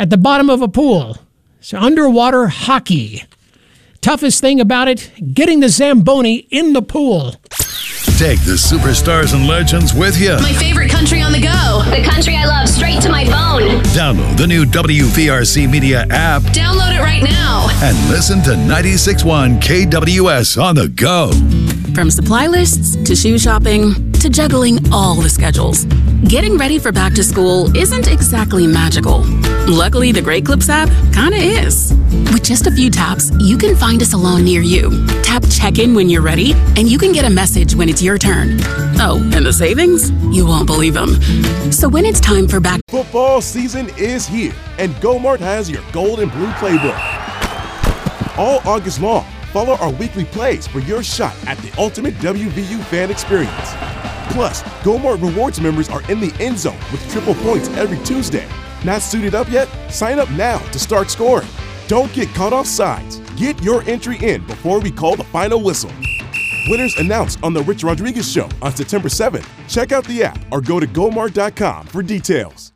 at the bottom of a pool. It's underwater hockey. Toughest thing about it, getting the Zamboni in the pool. Take the superstars and legends with you. My favorite country on the go. The country I love straight to my phone. Download the new WVRC Media app. Download it right now. And listen to 96.1 KWS on the go. From supply lists to shoe shopping to juggling all the schedules, getting ready for back to school isn't exactly magical. Luckily, the Great Clips app kinda is. With just a few taps, you can find a salon near you. Tap check-in when you're ready, and you can get a message when it's your turn. Oh, and the savings? You won't believe them. So when it's time for back... Football season is here, and GoMart has your gold and blue playbook. All August long, follow our weekly plays for your shot at the ultimate WVU fan experience. Plus, GoMart Rewards members are in the end zone with triple points every Tuesday. Not suited up yet? Sign up now to start scoring. Don't get caught off sides. Get your entry in before we call the final whistle. Winners announced on The Rich Rodriguez Show on September 7th. Check out the app or go to gomart.com for details.